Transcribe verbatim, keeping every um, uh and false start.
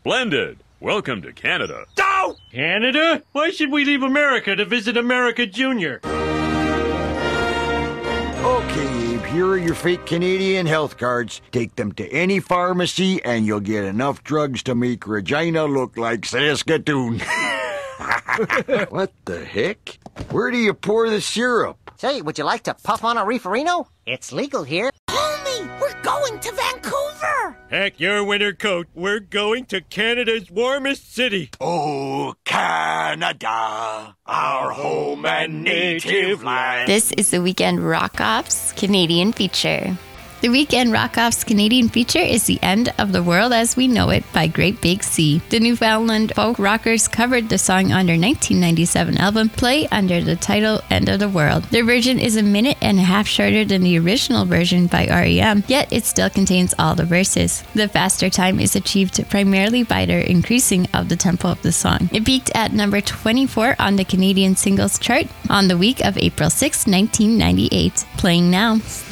Splendid. Welcome to Canada. Oh! Canada? Why should we leave America to visit America Junior? Okay, Abe, here are your fake Canadian health cards. Take them to any pharmacy and you'll get enough drugs to make Regina look like Saskatoon. What the heck? Where do you pour the syrup? Say, would you like to puff on a reeferino? It's legal here. Homie, we're going to Vancouver! Heck your winter coat. We're going to Canada's warmest city. Oh, Canada, our home and native land. This is the Weekend Rock-Offs Canadian feature. The Weekend Rock-Offs Canadian feature is The End of the World as We Know It by Great Big Sea. The Newfoundland folk rockers covered the song on their nineteen ninety-seven album Play under the title End of the World. Their version is a minute and a half shorter than the original version by R E M, yet it still contains all the verses. The faster time is achieved primarily by their increasing of the tempo of the song. It peaked at number twenty-four on the Canadian singles chart on the week of April sixth, nineteen ninety-eight. Playing now.